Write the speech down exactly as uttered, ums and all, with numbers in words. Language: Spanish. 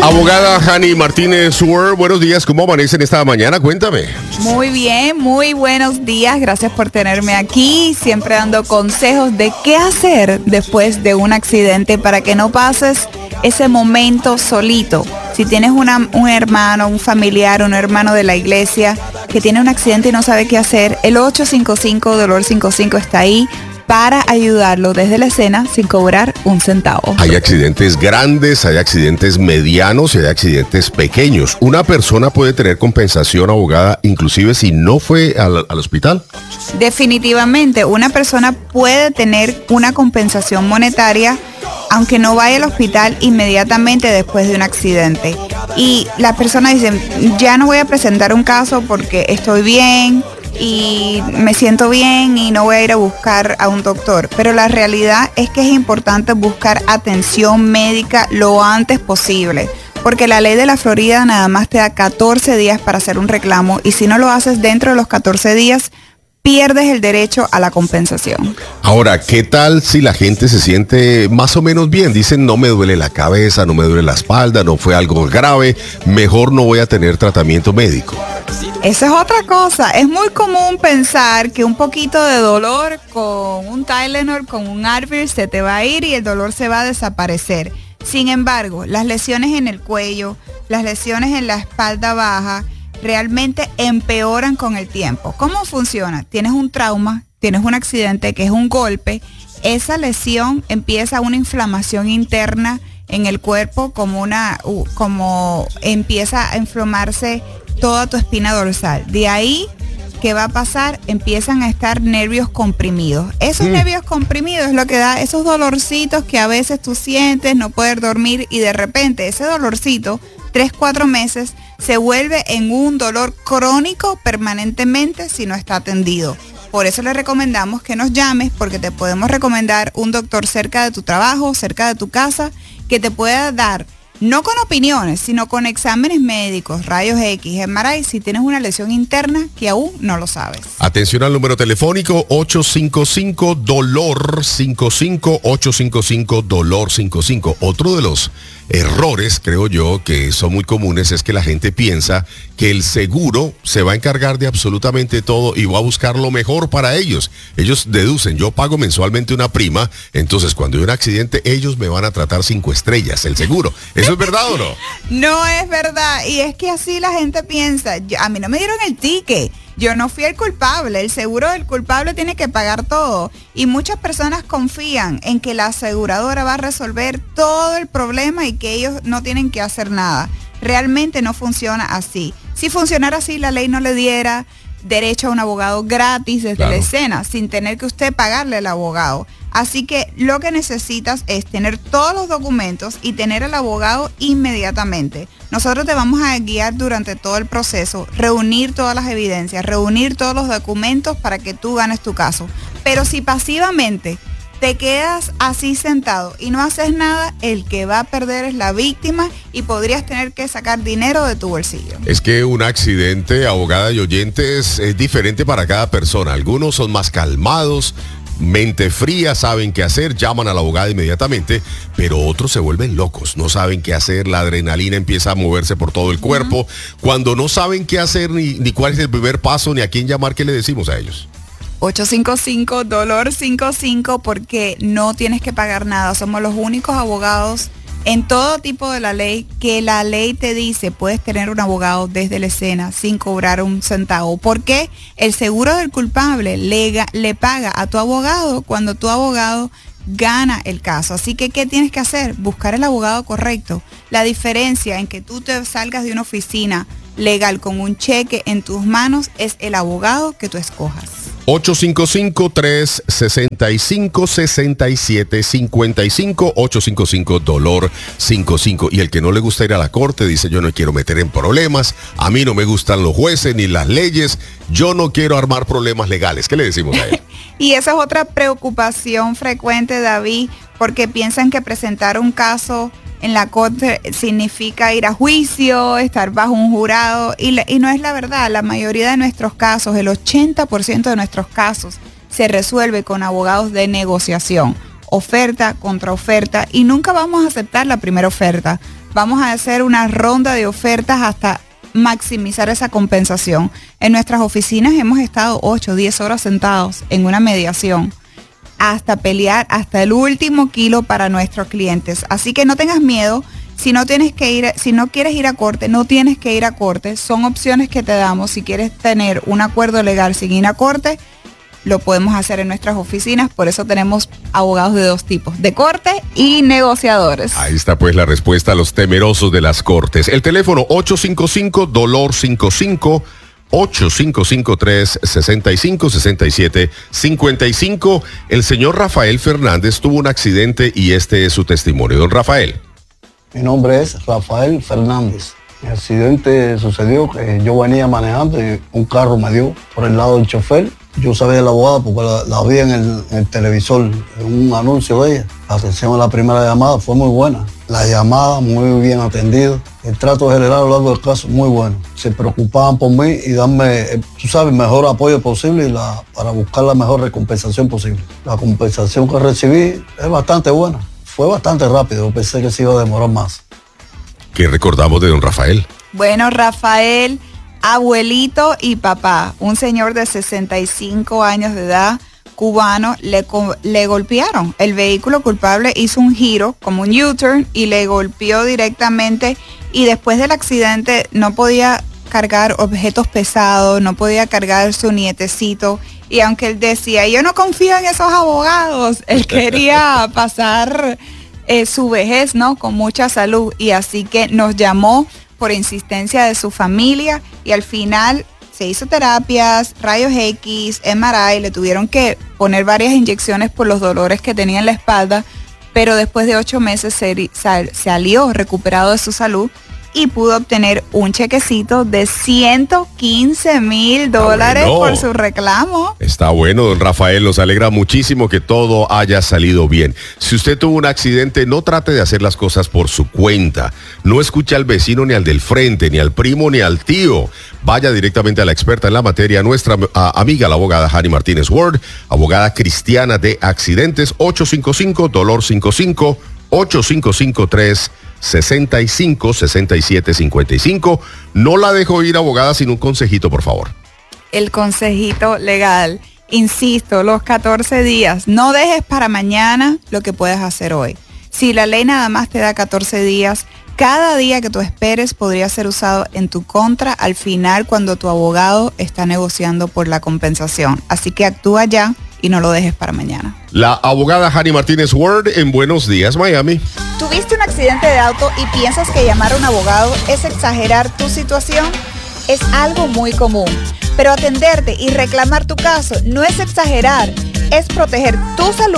Abogada Hani Martínez Suhr, buenos días, ¿cómo amanecen esta mañana? Cuéntame. Muy bien, muy buenos días, gracias por tenerme aquí, siempre dando consejos de qué hacer después de un accidente para que no pases ese momento solito. Si tienes una, un hermano, un familiar, un hermano de la iglesia que tiene un accidente y no sabe qué hacer, el ocho cinco cinco Dolor cincuenta y cinco está ahí para ayudarlo desde la escena sin cobrar un centavo. Hay accidentes grandes, hay accidentes medianos y hay accidentes pequeños. ¿Una persona puede tener compensación, abogada, inclusive si no fue al, al hospital? Definitivamente, una persona puede tener una compensación monetaria aunque no vaya al hospital inmediatamente después de un accidente. Y las personas dicen, ya no voy a presentar un caso porque estoy bien y me siento bien y no voy a ir a buscar a un doctor. Pero la realidad es que es importante buscar atención médica lo antes posible, porque la ley de la Florida nada más te da catorce días para hacer un reclamo y si no lo haces dentro de los catorce días, pierdes el derecho a la compensación. Ahora, ¿qué tal si la gente se siente más o menos bien? Dicen, no me duele la cabeza, no me duele la espalda, no fue algo grave, mejor no voy a tener tratamiento médico. Esa es otra cosa. Es muy común pensar que un poquito de dolor con un Tylenol, con un Advil, se te va a ir y el dolor se va a desaparecer. Sin embargo, las lesiones en el cuello, las lesiones en la espalda baja, realmente empeoran con el tiempo. ¿Cómo funciona? Tienes un trauma, tienes un accidente que es un golpe, esa lesión empieza una inflamación interna en el cuerpo, como una, como empieza a inflamarse toda tu espina dorsal. De ahí, ¿qué va a pasar? Empiezan a estar nervios comprimidos. Esos mm. nervios comprimidos es lo que da esos dolorcitos que a veces tú sientes, no poder dormir y de repente ese dolorcito, tres, cuatro meses, se vuelve en un dolor crónico permanentemente si no está atendido. Por eso le recomendamos que nos llames porque te podemos recomendar un doctor cerca de tu trabajo, cerca de tu casa, que te pueda dar, no con opiniones, sino con exámenes médicos, rayos X, M R I, si tienes una lesión interna que aún no lo sabes. Atención al número telefónico ocho cinco cinco Dolor cincuenta y cinco, ocho cinco cinco Dolor cincuenta y cinco. Otro de los errores, creo yo, que son muy comunes es que la gente piensa que el seguro se va a encargar de absolutamente todo y va a buscar lo mejor para ellos. Ellos deducen, yo pago mensualmente una prima, entonces cuando hay un accidente ellos me van a tratar cinco estrellas, el seguro. ¿Eso es verdad o no? No es verdad, y es que así la gente piensa. Yo, a mí no me dieron el ticket. Yo no fui el culpable, el seguro del culpable tiene que pagar todo. Y muchas personas confían en que la aseguradora va a resolver todo el problema y que ellos no tienen que hacer nada. Realmente no funciona así. Si funcionara así, la ley no le diera derecho a un abogado gratis desde claro. la escena, sin tener que usted pagarle al abogado. Así que lo que necesitas es tener todos los documentos y tener al abogado inmediatamente. Nosotros te vamos a guiar durante todo el proceso, reunir todas las evidencias, reunir todos los documentos para que tú ganes tu caso. Pero si pasivamente te quedas así sentado y no haces nada, el que va a perder es la víctima y podrías tener que sacar dinero de tu bolsillo. Es que un accidente, abogada y oyentes, es diferente para cada persona. Algunos son más calmados, mente fría, saben qué hacer, llaman a la abogada inmediatamente, pero otros se vuelven locos, no saben qué hacer, la adrenalina empieza a moverse por todo el cuerpo. Uh-huh. Cuando no saben qué hacer, ni, ni cuál es el primer paso, ni a quién llamar, ¿qué le decimos a ellos? ocho cinco cinco Dolor cincuenta y cinco porque no tienes que pagar nada. Somos los únicos abogados en todo tipo de la ley que la ley te dice puedes tener un abogado desde la escena sin cobrar un centavo. Porque el seguro del culpable le, le paga a tu abogado cuando tu abogado gana el caso. Así que, ¿qué tienes que hacer? Buscar el abogado correcto. La diferencia en que tú te salgas de una oficina legal con un cheque en tus manos es el abogado que tú escojas. ocho cinco cinco, tres seis cinco, seis siete cinco cinco, ocho cinco cinco Dolor cincuenta y cinco. Y el que no le gusta ir a la corte dice, yo no quiero meter en problemas, a mí no me gustan los jueces ni las leyes, yo no quiero armar problemas legales. ¿Qué le decimos a él? Y esa es otra preocupación frecuente, David, porque piensan que presentar un caso en la corte significa ir a juicio, estar bajo un jurado, y, la, y no es la verdad. La mayoría de nuestros casos, el ochenta por ciento de nuestros casos, se resuelve con abogados de negociación, oferta contra oferta, y nunca vamos a aceptar la primera oferta. vamos a hacer una ronda de ofertas hasta maximizar esa compensación. En nuestras oficinas hemos estado ocho, diez horas sentados en una mediación hasta pelear hasta el último kilo para nuestros clientes. Así que no tengas miedo. Si no tienes que ir, si no quieres ir a corte, no tienes que ir a corte. Son opciones que te damos. Si quieres tener un acuerdo legal sin ir a corte, lo podemos hacer en nuestras oficinas. Por eso tenemos abogados de dos tipos, de corte y negociadores. Ahí está pues la respuesta a los temerosos de las cortes. El teléfono ocho cinco cinco, dolor cinco cinco, ocho cinco cinco, tres seis cinco, seis siete cinco cinco. El señor Rafael Fernández tuvo un accidente y este es su testimonio. Don Rafael. Mi nombre es Rafael Fernández. Mi accidente sucedió que yo venía manejando y un carro me dio por el lado del chofer. Yo sabía de la abogada porque la, la vi en el, en el televisor, en un anuncio de ella. La atención a la primera llamada fue muy buena. La llamada muy bien atendida. El trato general a lo largo del caso muy bueno. Se preocupaban por mí y darme, tú sabes, el mejor apoyo posible y la, para buscar la mejor recompensación posible. La compensación que recibí es bastante buena. Fue bastante rápido, pensé que se iba a demorar más. ¿Qué recordamos de don Rafael? Bueno, Rafael, abuelito y papá, un señor de sesenta y cinco años de edad, cubano, le, le golpearon. El vehículo culpable hizo un giro, como un U-turn, y le golpeó directamente, y después del accidente no podía cargar objetos pesados, no podía cargar su nietecito, y aunque él decía, yo no confío en esos abogados, él quería pasar eh, su vejez, ¿no?, con mucha salud, y así que nos llamó por insistencia de su familia, y al final se hizo terapias, rayos X, M R I, le tuvieron que poner varias inyecciones por los dolores que tenía en la espalda, pero después de ocho meses se, sal, salió recuperado de su salud y pudo obtener un chequecito de ciento quince mil dólares bueno. por su reclamo. Está bueno, don Rafael, nos alegra muchísimo que todo haya salido bien. Si usted tuvo un accidente, no trate de hacer las cosas por su cuenta. No escuche al vecino, ni al del frente, ni al primo, ni al tío. Vaya directamente a la experta en la materia, nuestra a, amiga, la abogada Hani Martínez Ward, abogada cristiana de accidentes, ocho cinco cinco, dolor cinco cinco, ocho cinco cinco, tres sesenta y cinco, sesenta y siete cincuenta y cinco. No la dejo ir, abogada, sin un consejito, por favor. El consejito legal. Insisto, los catorce días. No dejes para mañana lo que puedes hacer hoy. Si la ley nada más te da catorce días, cada día que tú esperes podría ser usado en tu contra al final cuando tu abogado está negociando por la compensación. Así que actúa ya y no lo dejes para mañana. La abogada Hani Martínez Ward en Buenos Días, Miami. ¿Tuviste un accidente de auto y piensas que llamar a un abogado es exagerar tu situación? Es algo muy común, pero atenderte y reclamar tu caso no es exagerar, es proteger tu salud